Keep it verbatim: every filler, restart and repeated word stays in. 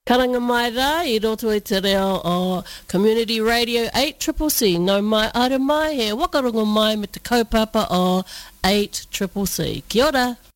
Karanga mai rā, I roto i te reo o Community Radio eight C C C. No mai ara mai, he wakarongo mai me te kaupapa o eight C C C. Kia ora.